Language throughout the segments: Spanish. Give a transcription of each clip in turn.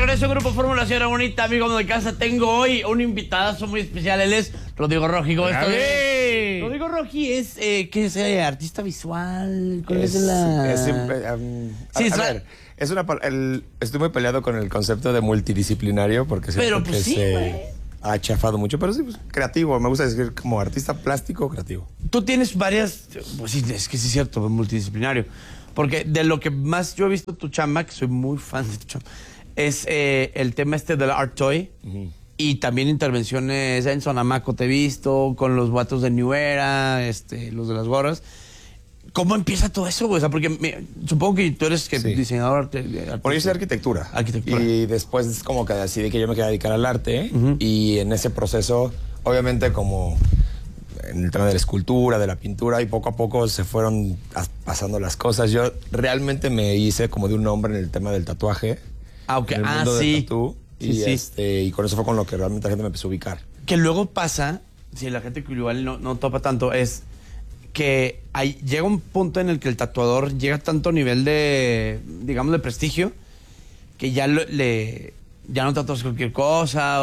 regreso, Grupo Fórmula, señora bonita, amigo de casa. Tengo hoy un invitadazo muy especial. Él es Rodrigo Roji. ¿Cómo estás? Rodrigo Roji es, ¿qué es? ¿Artista visual? ¿Cuál es la...? Estoy muy peleado con el concepto de multidisciplinario porque siento pues, que se ha chafado mucho, pero sí, pues, creativo. Me gusta decir como artista plástico creativo. Tú tienes varias... Pues sí, es que sí es cierto, multidisciplinario. Porque de lo que más yo he visto tu chamba, que soy muy fan de tu chamba, es el tema del Art Toy. Y también intervenciones en Sonamaco te he visto, con los vatos de New Era, los de las gorras. ¿Cómo empieza todo eso, güey? O sea, porque supongo que tú eres diseñador... Por eso es arquitectura. Arquitectura. Y después es como que decidí que yo me quería dedicar al arte. Y en ese proceso, obviamente como en el tema de la escultura, de la pintura, y poco a poco se fueron pasando las cosas. Yo realmente me hice como de un nombre en el tema del tatuaje. Ok. En el mundo del tatú. Sí, y con eso fue con lo que realmente la gente me empezó a ubicar. Que luego pasa, si la gente que igual no topa tanto, es que llega un punto en el que el tatuador llega a tanto nivel de, digamos, de prestigio, que ya ya no tatuas cualquier cosa,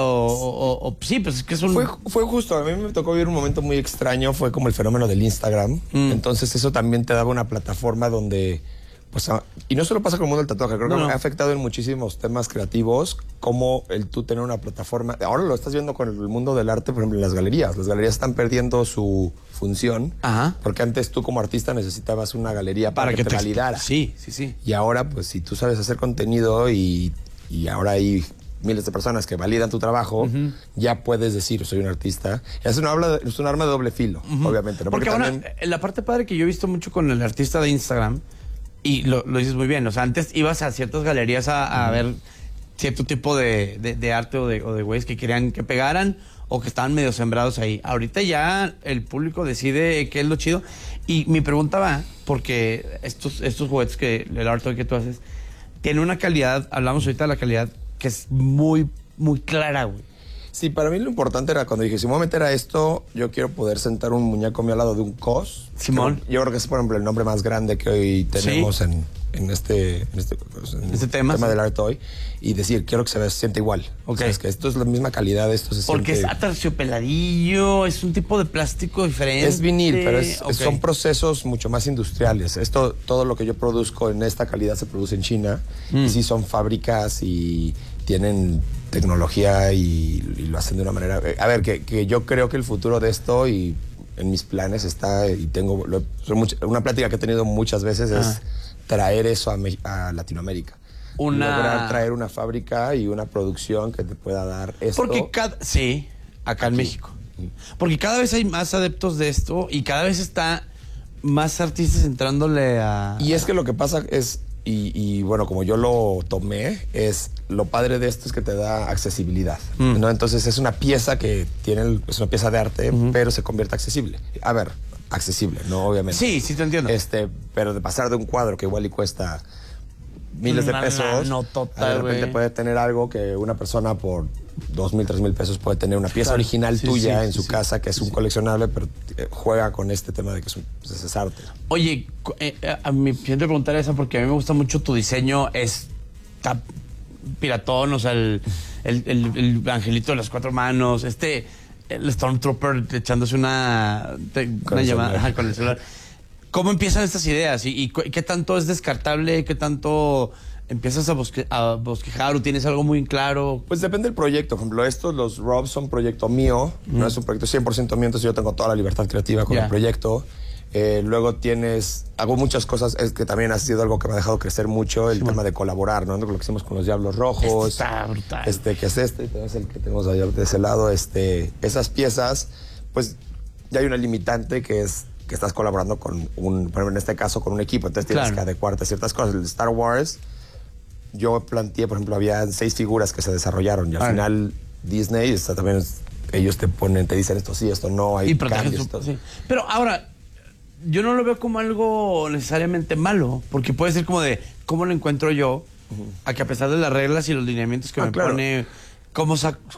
sí, pues es que es un... Fue justo, a mí me tocó vivir un momento muy extraño, fue como el fenómeno del Instagram. Entonces eso también te daba una plataforma donde... Pues, y no solo pasa con el mundo del tatuaje, creo que me ha afectado en muchísimos temas creativos, como el tú tener una plataforma. Ahora lo estás viendo con el mundo del arte, por ejemplo, en las galerías. Las galerías están perdiendo su función, porque antes tú como artista necesitabas una galería para que te validara. Sí. Y ahora, pues si tú sabes hacer contenido y ahora hay miles de personas que validan tu trabajo, ya puedes decir, soy un artista. Es un arma de doble filo, obviamente, ¿no? Porque también... ahora, la parte padre que yo he visto mucho con el artista de Instagram, y lo dices muy bien, o sea, antes ibas a ciertas galerías a ver cierto tipo de arte o de güeyes que querían que pegaran o que estaban medio sembrados ahí. Ahorita ya el público decide qué es lo chido. Y mi pregunta va, porque estos juguetes el arte que tú haces, tiene una calidad, hablamos ahorita de la calidad, que es muy, muy clara, güey. Sí, para mí lo importante era cuando dije, si me voy a meter a esto, yo quiero poder sentar un muñeco a mi al lado de un cos. Simón. Yo creo que es, por ejemplo, el nombre más grande que hoy tenemos en este tema del arte hoy. Y decir, quiero que se sienta igual. Ok. Es que esto es la misma calidad, esto se porque siente... es aterciopeladillo, es un tipo de plástico diferente. Es vinil, pero son procesos mucho más industriales. Todo lo que yo produzco en esta calidad se produce en China. Y sí son fábricas y tienen tecnología y lo hacen de una manera... A ver, que yo creo que el futuro de esto y en mis planes está, y tengo... Una plática que he tenido muchas veces es traer eso a Latinoamérica. Lograr traer una fábrica y una producción que te pueda dar esto. Porque acá en México. Porque cada vez hay más adeptos de esto y cada vez está más artistas entrándole a... Y es que lo que pasa es... Y bueno, como yo lo tomé, lo padre de esto es que te da accesibilidad, ¿no? Entonces es una pieza que es una pieza de arte, pero se convierte accesible. A ver, accesible, ¿no? Obviamente. Sí, te entiendo. Pero de pasar de un cuadro que igual y cuesta miles de pesos, de repente puede tener algo que una persona por 2,000, 3,000 pesos puede tener una pieza original tuya en su casa, que es un coleccionable, pero juega con este tema de que es arte. Oye, a mi siguiente pregunta era esa, porque a mí me gusta mucho tu diseño, está piratón, o sea, el angelito de las 4 manos, el Stormtrooper echándose una llamada con el celular. ¿Cómo empiezan estas ideas? ¿Y qué tanto es descartable? ¿Qué tanto empiezas a bosquejar o tienes algo muy claro? Pues depende del proyecto. Por ejemplo, los Robs son proyecto mío, no es un proyecto 100% mío, entonces yo tengo toda la libertad creativa con el proyecto. Luego hago muchas cosas, es que también ha sido algo que me ha dejado crecer mucho, el tema de colaborar, ¿no? Con lo que hicimos con los Diablos Rojos. Está brutal. Que es y tenemos el que tenemos allá de ese lado. Esas piezas, pues ya hay una limitante que es que estás colaborando con por ejemplo, en este caso, con un equipo, entonces tienes que adecuarte a ciertas cosas. El de Star Wars, yo planteé, por ejemplo, había 6 figuras que se desarrollaron y al final Disney, también ellos te dicen esto sí, esto no, hay cambios. Sí. Pero ahora, yo no lo veo como algo necesariamente malo, porque puede ser como de, ¿cómo lo encuentro yo? A que a pesar de las reglas y los lineamientos que me pone... ¿Cómo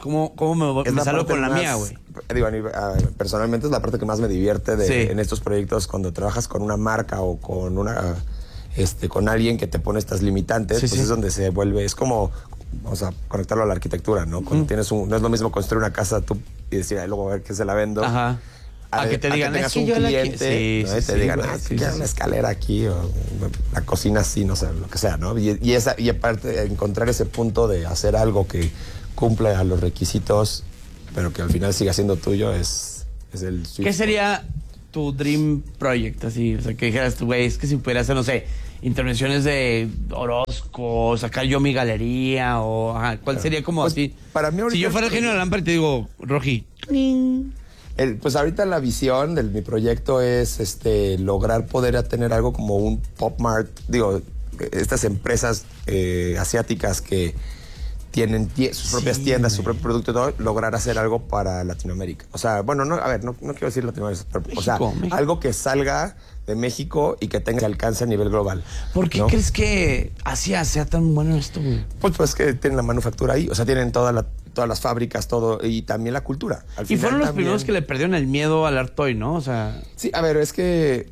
me salgo con la mía, güey? Digo, personalmente es la parte que más me divierte en estos proyectos, cuando trabajas con una marca o con con alguien que te pone estas limitantes, es donde se vuelve, es como vamos a conectarlo a la arquitectura, ¿no? Cuando tienes no es lo mismo construir una casa tú y decir, ay, luego a ver qué se la vendo. Ajá. A que te digan, tengas es que un cliente, ¿no? Y te digan, quiero una escalera aquí o la cocina así, no sé, lo que sea, ¿no? Y aparte, encontrar ese punto de hacer algo que cumple a los requisitos, pero que al final siga siendo tuyo, es el... ¿Qué sería tu dream project? Así, o sea, que dijeras tú, güey, es que si pudiera hacer, no sé, intervenciones de Orozco, sacar yo mi galería, o ¿cuál sería como pues, así? Para mí ahorita, si yo fuera el genio de la lámpara y te digo, Roji, pues ahorita la visión de mi proyecto es lograr poder tener algo como un Pop Mart, digo, estas empresas asiáticas que tienen sus propias tiendas, su propio producto y todo, lograr hacer algo para Latinoamérica. O sea, bueno, no quiero decir Latinoamérica, pero, México, o sea, México. Algo que salga de México y que tenga alcance a nivel global. ¿Por qué crees que Asia sea tan bueno esto, güey? Pues que tienen la manufactura ahí, o sea, tienen todas las fábricas, todo, y también la cultura. Y fueron los primeros que le perdieron el miedo al art toy, ¿no? O sea... Sí, a ver, es que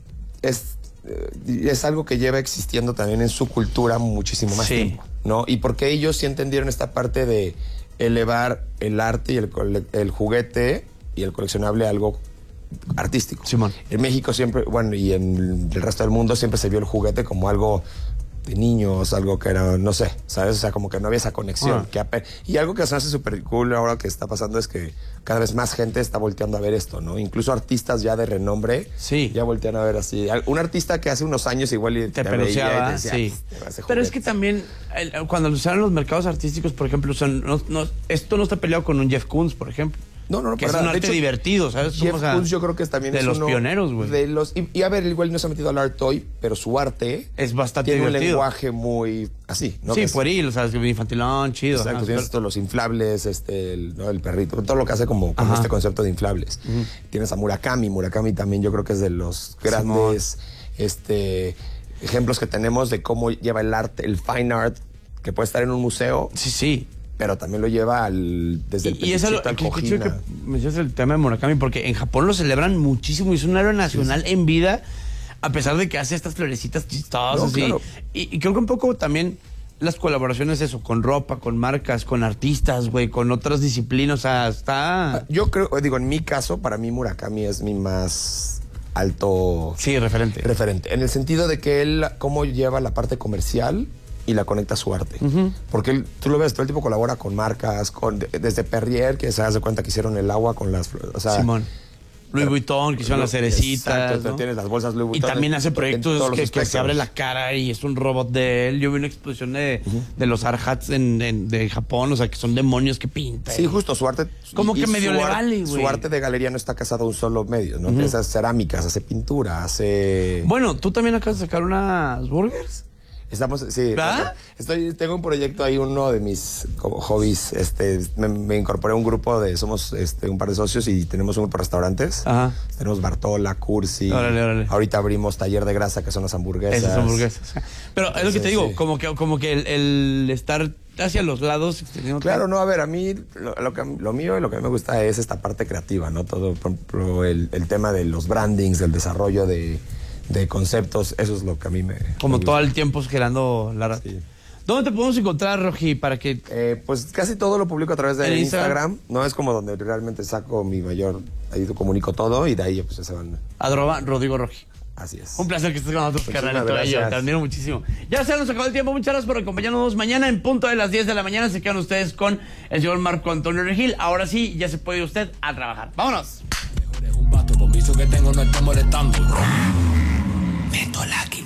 es algo que lleva existiendo también en su cultura muchísimo más tiempo, ¿no? Y porque ellos sí entendieron esta parte de elevar el arte y el juguete y el coleccionable a algo artístico. Simón. En México siempre, bueno, y en el resto del mundo siempre se vio el juguete como algo de niños, algo que era, no sé, ¿sabes? O sea, como que no había esa conexión. Y algo que se hace súper cool ahora que está pasando es que cada vez más gente está volteando a ver esto, ¿no? Incluso artistas ya de renombre ya voltean a ver así. Un artista que hace unos años igual te peluceaba, sí. Pero es que también, cuando lo usaron los mercados artísticos, por ejemplo, esto no está peleado con un Jeff Koons, por ejemplo. No, que es un arte divertido, ¿sabes? Jeff Koons yo creo que también de los pioneros, güey. Y a ver, igual no se ha metido al art toy, pero su arte es bastante tiene divertido. Un lenguaje muy así, ¿no? Sí, pueril, o sea, es infantilón, chido. Exacto, tienes todos los inflables, el perrito, todo lo que hace como este concepto de inflables. Tienes a Murakami también yo creo que es de los grandes ejemplos que tenemos de cómo lleva el arte, el fine art, que puede estar en un museo. Sí. Pero también lo lleva desde el y es algo que mencionas el tema de Murakami, porque en Japón lo celebran muchísimo y es un héroe nacional en vida, a pesar de que hace estas florecitas chistosas. Claro. Y creo que un poco también las colaboraciones, eso, con ropa, con marcas, con artistas, güey, con otras disciplinas, o sea, está... Yo creo, en mi caso, para mí Murakami es mi más alto... Sí, referente. En el sentido de que él, cómo lleva la parte comercial y la conecta a su arte. Porque tú lo ves, todo el tiempo colabora con marcas, desde Perrier, que se hace cuenta que hicieron el agua con las... O sea, Simón. Louis Vuitton, que hicieron las cerecitas. Exacto, ¿no? Tienes las bolsas Louis Vuitton. Y también hace proyectos que se abre la cara y es un robot de él. Yo vi una exposición de los Arhats de Japón, o sea, que son demonios que pintan. Sí, justo, su arte... Como que medio le vale, güey. Su arte de galería no está casado a un solo medio, ¿no? Hace cerámicas, hace pintura, hace... Bueno, tú también acabas de sacar unas burgers. Tengo un proyecto ahí, uno de mis hobbies, me incorporé a un grupo somos un par de socios y tenemos un grupo de restaurantes. Ajá. Tenemos Bartola, Cursi. Órale. Ahorita abrimos Taller de Grasa, que son las hamburguesas. Esas hamburguesas. Pero es lo que te digo, como que el estar hacia los lados. Claro, no, a ver, a mí lo mío y lo que a mí me gusta es esta parte creativa, ¿no? Todo, por ejemplo, el tema de los brandings, del desarrollo de conceptos, eso es lo que a mí me... Como me todo el tiempo generando la... Sí. ¿Dónde te podemos encontrar, Roji, para que...? Pues casi todo lo publico a través de Instagram. No es como donde realmente saco mi mayor... Ahí comunico todo y de ahí pues se van... @Rodrigo Roji. Así es. Un placer que estés con nosotros, carnalito. Te admiro muchísimo. Ya se nos acabó el tiempo. Muchas gracias por acompañarnos mañana en punto de las 10 de la mañana. Se quedan ustedes con el señor Marco Antonio Regil. Ahora sí, ya se puede ir usted a trabajar. ¡Vámonos! Mejor es un vato, por vicio que tengo no está molestando. Meto la